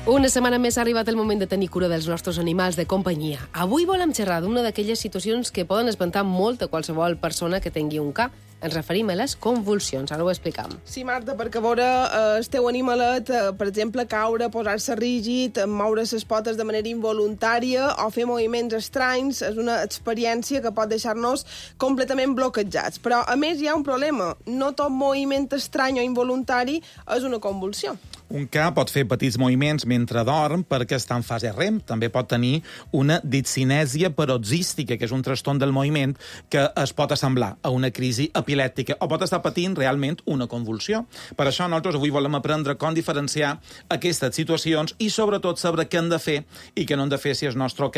Una setmana més ha arribat el moment de tenir cura dels nostres animals de companyia. Avui volem xerrar d'una d'aquelles situacions que poden espantar molt a qualsevol persona que tingui un ca. Ens referim a les convulsions. Ara ho explicam. Sí, Marta, perquè a veure el teu animalet, per exemple, caure, posar-se rígid, moure les potes de manera involuntària o fer moviments estranys, és una experiència que pot deixar-nos completament bloquejats. Però, a més, hi ha un problema. No tot moviment estrany o involuntari és una convulsió. Un ca pot fer petits moviments mentre dorm perquè està en fase REM. També pot tenir una discinèsia paroxística, que és un trastorn del moviment que es pot assemblar a una crisi epilèptica o pot estar patint realment una convulsió. Per això nosaltres avui volem aprendre com diferenciar aquestes situacions i sobretot saber què hem de fer i què no hem de fer si el nostre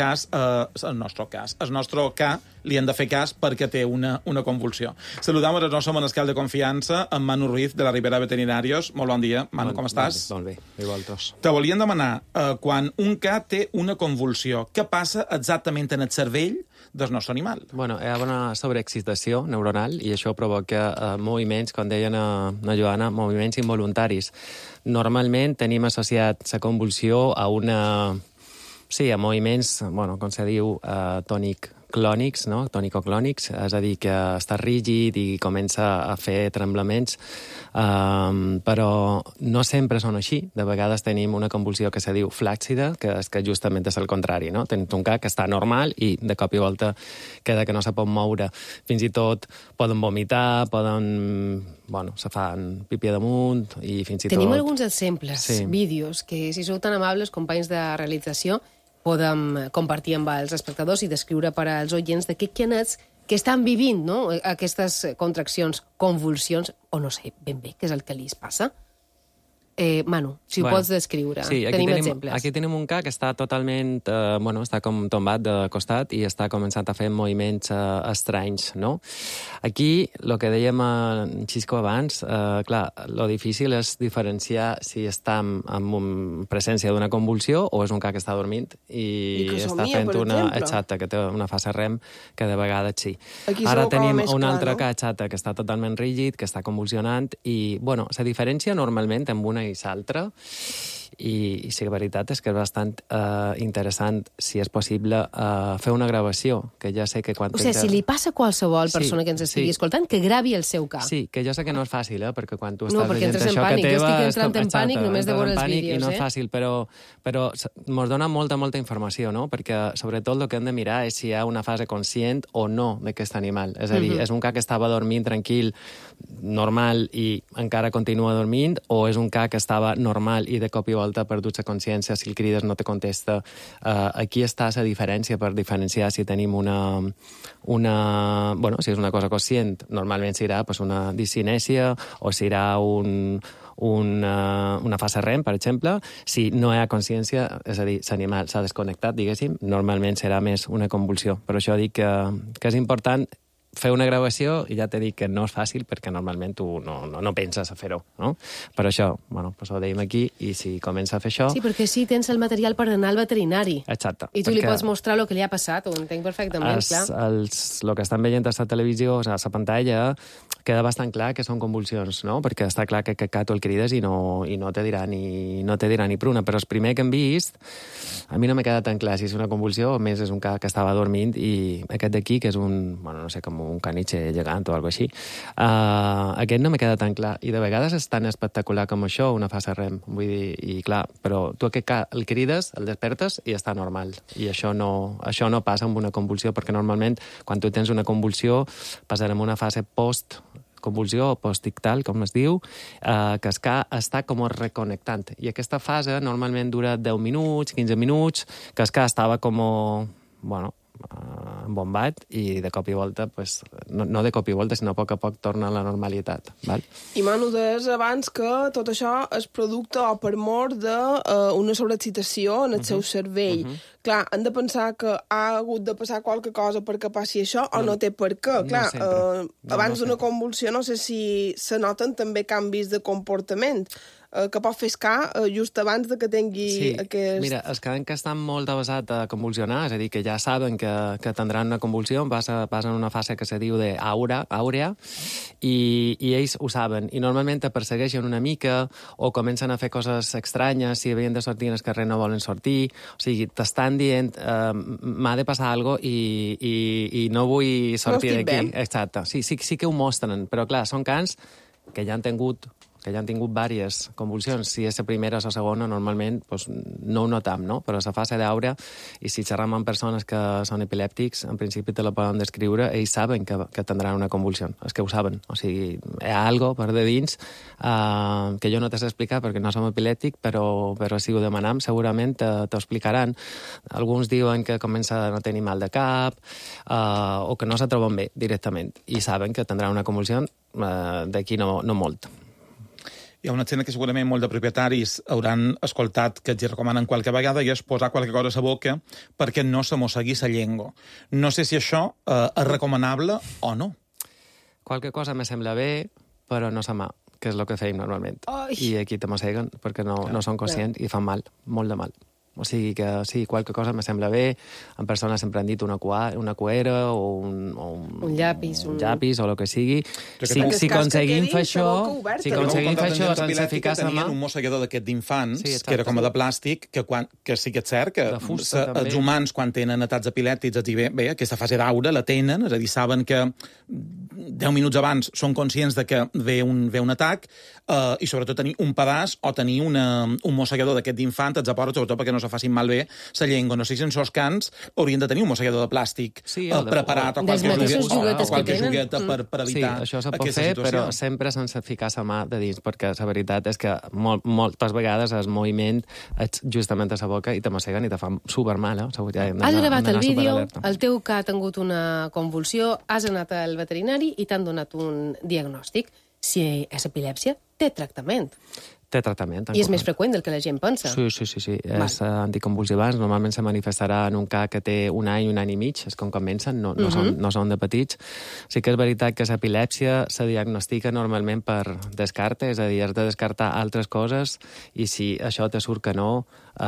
ca li hem de fer cas perquè té una convulsió. Saludam el nostre manescal de confiança, en Manu Ruiz, de la Ribera Veterinarios. Molt bon dia. Manu, com estàs? Molt bé, i vosaltres? Te volíem demanar, quan un ca té una convulsió, què passa exactament en el cervell del nostre animal? Bueno, hi ha una sobreexcitació neuronal i això provoca moviments, com deia na Joana, moviments involuntaris. Normalment tenim associat la convulsió a a moviments, com se diu, tònic-clònics, no? Tònico-clònics, és a dir, que està rígid i comença a fer tremblaments, però no sempre són així. De vegades tenim una convulsió que se diu flàccida, que és que justament és el contrari, no? Tenim un ca que està normal i de cop i volta queda que no se pot moure. Fins i tot poden vomitar, se fan pipí damunt i fins i tot... Tenim alguns exemples, vídeos, que si sou tan amables, companys de realització, podem compartir amb els espectadors i descriure per als oients de què canets que estan vivint, no?, aquestes contraccions, convulsions, o no sé ben bé què és el que li passa. Manu, si ho pots descriure. Sí, tenim exemples. Aquí tenim un ca que està totalment, està com tombat de costat i està començant a fer moviments estranys, no? Aquí, el que dèiem en Xisco abans, clar, lo difícil és diferenciar si està en presència d'una convulsió o és un ca que està dormint i està fent exacte, que té una fase REM que de vegades sí. Ara tenim un altre ca que està totalment rígid, que està convulsionant i, se diferencia normalment amb una i l'altra, i sí, la veritat és que és bastant interessant, si és possible, fer una gravació, que ja sé que quan... O sigui, si li passa a qualsevol persona que ens estigui escoltant, que gravi el seu ca. Sí, que jo sé que no és fàcil, perquè quan tu estàs veient això que teva... Jo estic entrant en pànic només de veure els vídeos, i no és fàcil, però mos dona molta informació, no? Perquè, sobretot, el que hem de mirar és si hi ha una fase conscient o no d'aquest animal. És a dir, és un ca que estava dormint tranquil, normal, i encara continua dormint, o és un ca que estava normal i de cop i volta ha perdut la consciència, si el crides no te contesta. Aquí està la diferència per diferenciar si tenim si és una cosa conscient, normalment serà una discinèsia o serà una fase REM, per exemple. Si no hi ha consciència, és a dir, l'animal s'ha desconnectat, diguéssim, normalment serà més una convulsió. Per això dic que és important fer una gravació, i ja t'he dit que no és fàcil perquè normalment tu no penses a fer-ho, no? Per això, ho dèiem aquí, i si comença a fer això... Sí, perquè sí, tens el material per anar al veterinari. Exacte. I tu li pots mostrar el que li ha passat, ho entenc perfectament, clar. El que estan veient a la televisió, a la pantalla, queda bastant clar que són convulsions, no? Perquè està clar que tu el crides i no te dirà ni pruna. Però el primer que hem vist, a mi no m'ha quedat tan clar si és una convulsió o més és un ca que estava dormint, i aquest d'aquí, que és com un caniche gegant o alguna cosa així. Aquest no m'ha quedat tan clar. I de vegades és tan espectacular com això, una fase REM. Vull dir, i clar, però tu aquest el crides, el despertes i està normal. I això no passa amb una convulsió, perquè normalment, quan tu tens una convulsió, passarem una fase post-convulsió o post-ictal, com es diu, que es està com reconnectant. I aquesta fase normalment dura 10 minuts, 15 minuts, que estava com, embombat, i de cop i volta, no de cop i volta, sinó a poc torna a la normalitat. Val? I Manu, deies abans que tot això és producte o per mort d'una sobreexcitació en el seu cervell. Clar, hem de pensar que ha hagut de passar qualque cosa perquè passi això o no té per què. Clar, abans d'una convulsió no sé si se noten també canvis de comportament. que pot fer escar just abans de que tingui aquest... Mira, els que estan molt avasats a convulsionar, és a dir, que ja saben que tindran una convulsió, passen una fase que se diu d'àurea, i ells ho saben, i normalment persegueixen una mica o comencen a fer coses estranyes, si havien de sortir en el carrer no volen sortir, o sigui, t'estan dient m'ha de passar alguna cosa i no vull sortir d'aquí. Exacte, sí que ho mostren, però clar, són cans que ja han tingut diverses convulsions. Si és la primera o la segona, normalment no ho notam, no? Però la fase d'àurea, i si xerram amb persones que són epilèptics, en principi te la poden descriure, ells saben que tindran una convulsió. És que ho saben. O sigui, hi ha algo per de dins que jo no t'he explicat perquè no som epilèptic, però si ho demanam segurament t'ho explicaran. Alguns diuen que comença a no tenir mal de cap o que no se troben bé directament i saben que tindran una convulsió d'aquí no molt. Hi ha una escena que segurament molts de propietaris hauran escoltat que els recomanen qualque vegada i és posar qualque cosa a la boca perquè no se mossegui la llengua. No sé si això és recomanable o no. Qualque cosa me sembla bé, però no sa mà, que és el que feim normalment. I aquí te mosseguen perquè no són conscients i fan mal, molt de mal. O sigui que sí, qualque cosa me sembla bé. En persones sempre han dit una cuera o un llapis. Un llapis o el que sigui. Si aconseguim fer això... Si aconseguim fer això sense ficar la mà... Un mossegador d'aquest d'infants, que era com de plàstic, que sí que és cert que els humans, quan tenen atacs epilèptics, els diuen, bé, aquesta fase d'aura la tenen, és a dir, saben que 10 minuts abans són conscients de que ve un atac i sobretot tenir un pedaç o tenir un mossegador d'aquest d'infant els aporta, sobretot perquè no se facin malbé la llengua. No sé si en els cans haurien de tenir un mossegador de plàstic preparat o qualque jogueta per evitar sí, això se pot fer, però sempre sense ficar la mà de dins, perquè la veritat és que moltes vegades el moviment ets justament a la boca i te mosseguen i te fan supermal. Has gravat el vídeo, el teu que ha tingut una convulsió, has anat al veterinari i t'han donat un diagnòstic. Si és epilèpsia, té tractament. Té tractament. I és més freqüent del que la gent pensa. Sí. És anticonvulsivants. Normalment se manifestarà en un cas que té un any i mig, és com comencen, no són de petits. Sí que és veritat que l'epilèpsia se diagnostica normalment per descarte, és a dir, has de descartar altres coses i si això te surt que no,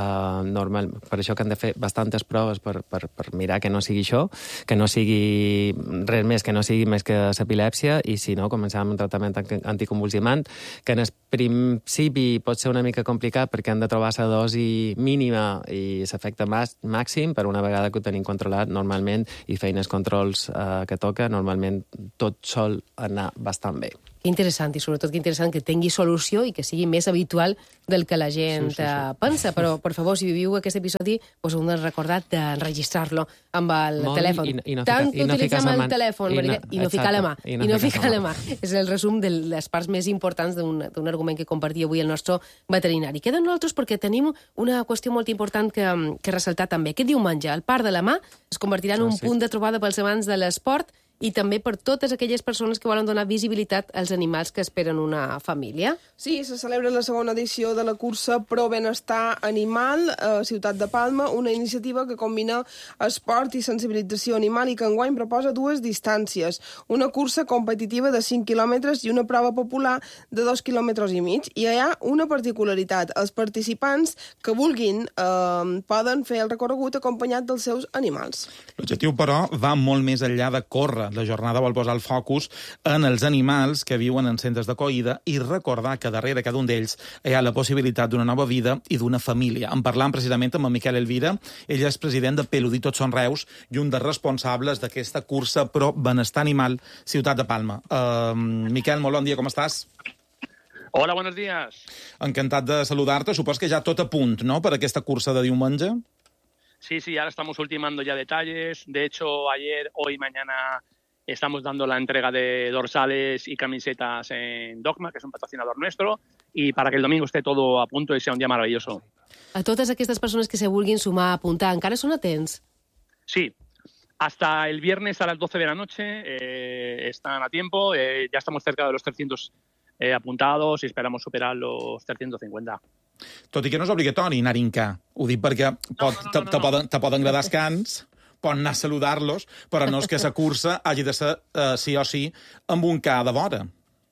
normal, per això que han de fer bastantes proves per mirar que no sigui això, que no sigui res més, que no sigui més que l'epilèpsia, i si no, començar amb un tractament anticonvulsivant, que en el principi pot ser una mica complicat perquè han de trobar la dosi mínima i l'efecte màxim, però una vegada que ho tenim controlat normalment i feien els controls que toca, normalment tot sol anar bastant bé. Que interessant, i sobretot que interessant que tingui solució i que sigui més habitual del que la gent pensa. Però, per favor, si viviu aquest episodi, us heu de recordar d'enregistrar-lo amb el telèfon. Tant que utilitzem el telèfon i no ficar la mà. I no ficar la mà. És el resum de les parts més importants d'un argument que compartia avui el nostre veterinari. Queden nosaltres perquè tenim una qüestió molt important que ressaltar també. Aquest diumenge, el Parc de la Mà es convertirà en un punt de trobada pels amants de l'esport i també per totes aquelles persones que volen donar visibilitat als animals que esperen una família. Sí, se celebra la segona edició de la cursa Pro Benestar Animal a Ciutat de Palma, una iniciativa que combina esport i sensibilització animal i que enguany proposa dues distàncies. Una cursa competitiva de 5 quilòmetres i una prova popular de 2 quilòmetres i mig. I hi ha una particularitat. Els participants que vulguin poden fer el recorregut acompanyat dels seus animals. L'objectiu, però, va molt més enllà de córrer. La jornada vol posar el focus en els animals que viuen en centres d'acollida i recordar que darrere cada un d'ells hi ha la possibilitat d'una nova vida i d'una família. En parlam precisament amb en Miquel Elvira. Ell és president de Peluditos Són Reus i un dels responsables d'aquesta cursa Pro Benestar Animal Ciutat de Palma. Miquel, molt bon dia, com estàs? Hola, buenos días. Encantat de saludar-te. Supos que ja tot a punt, no?, per aquesta cursa de diumenge? Sí, ahora estamos ultimando ya detalles. De hecho, ayer, hoy, mañana estamos dando la entrega de dorsales y camisetas en Dogma, que es un patrocinador nuestro, y para que el domingo esté todo a punto y sea un día maravilloso. A totes aquestes persones que se vulguin sumar a apuntar, ¿encara són a temps? Sí, hasta el viernes a las 12 de la noche están a tiempo. Ya estamos cerca de los 300 apuntados y esperamos superar los 350. Tot i que no és obligatori anar a hincar. Ho dic perquè te poden agradar els cans, poden anar a saludar-los, però no és que la cursa hagi de ser sí o sí amb un ca de vora.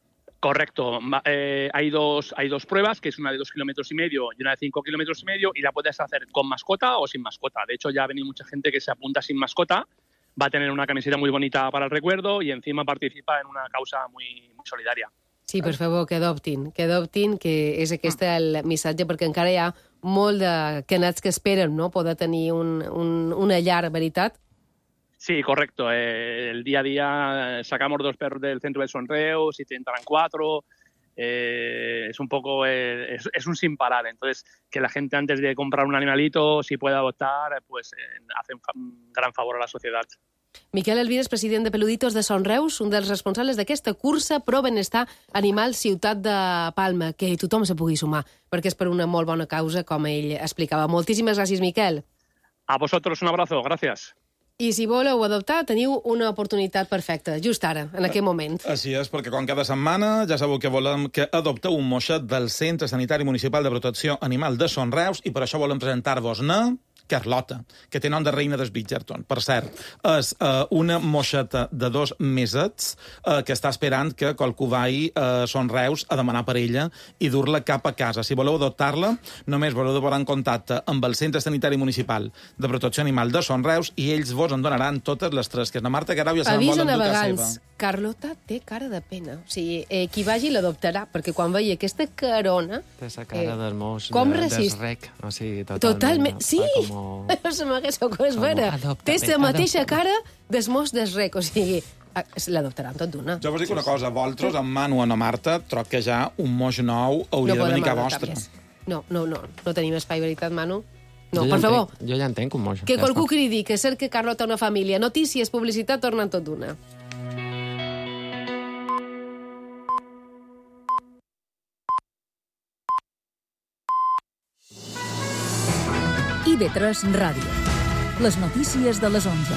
Correcto. Hay dos pruebas, que es una de 2,5 kilómetros y una de 5,5 kilómetros, y la puedes hacer con mascota o sin mascota. De hecho, ya ha venido mucha gente que se apunta sin mascota, va a tener una camiseta muy bonita para el recuerdo y encima participa en una causa muy, muy solidaria. Sí, per favor, que adoptin, que és aquest el missatge, perquè encara hi ha molt de canats que esperen, no?, poder tenir una llar, veritat? Sí, correcto. El día a día sacamos 2 perros del centro de Sonreus y te entran 4. Es un poco, es un sin parar. Entonces, que la gente antes de comprar un animalito, si puede adoptar, pues hace un gran favor a la sociedad. Miquel Elvires, president de Peluditos de Son Reus, un dels responsables d'aquesta cursa Pro Benestar Animal Ciutat de Palma, que tothom se pugui sumar, perquè és per una molt bona causa, com ell explicava. Moltíssimes gràcies, Miquel. A vosotros un abrazo, gracias. I si voleu adoptar, teniu una oportunitat perfecta, just ara, en aquest moment. Així és, perquè com cada setmana ja sabeu que volem que adopteu un moixet del Centre Sanitari Municipal de Protecció Animal de Son Reus i per això volem presentar-vos-ne Carlota, que té nom de reina dels Bridgerton. Per cert, és una moixeta de 2 mesets que està esperant que qualcú vagi a Son Reus a demanar per ella i dur-la cap a casa. Si voleu adoptar-la, només voleu de posar en contacte amb el Centre Sanitari Municipal de Protecció Animal de Son Reus i ells vos en donaran totes les tresques. La Marta Guerau ja se n'en volen dur a seva. Carlota té cara de pena. O sigui, qui vagi l'adoptarà, perquè quan veia aquesta carona... Té esa cara del mos, desrec. O sigui, totalment. Sí! Se m'hagués ocórrer veure. Té la mateixa cara del mos desrec. O sigui, l'adoptaran tot d'una. Jo vos dic una cosa, vosaltres, amb Manu o no Marta, troc que ja un moix nou hauria de venir a vostra. No tenim espai, veritat, Manu? No, per favor. Jo ja entenc un moix. Que qualcú cridi, que cerca Carlota una família. Notícies, publicitat, tornen tot d'una. IB3 Ràdio. Les notícies de les 11.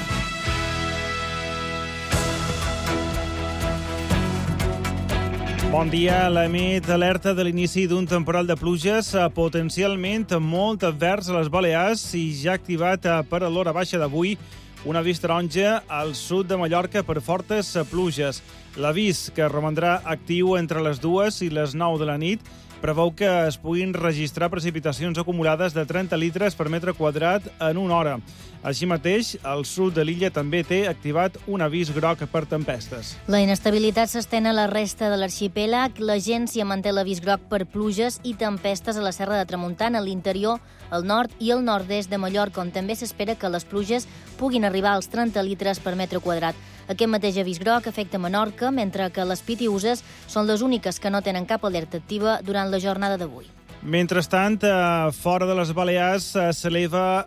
Bon dia. L'EMET alerta de l'inici d'un temporal de pluges potencialment molt advers a les Balears i ja ha activat per a l'hora baixa d'avui un avís taronja al sud de Mallorca per fortes pluges. L'avís, que romandrà actiu entre les 2 i les 9 de la nit, preveu que es puguin registrar precipitacions acumulades de 30 litres per metre quadrat en una hora. Així mateix, el sud de l'illa també té activat un avís groc per tempestes. La inestabilitat s'estén a la resta de l'arxipèlag. L'agència manté l'avís groc per pluges i tempestes a la Serra de Tramuntana, a l'interior, al nord i al nord-est de Mallorca, on també s'espera que les pluges puguin arribar als 30 litres per metre quadrat. Aquest mateix avís groc afecta Menorca, mentre que les Pitiüses són les úniques que no tenen cap alerta activa durant la jornada d'avui. Mentrestant, fora de les Balears s'eleva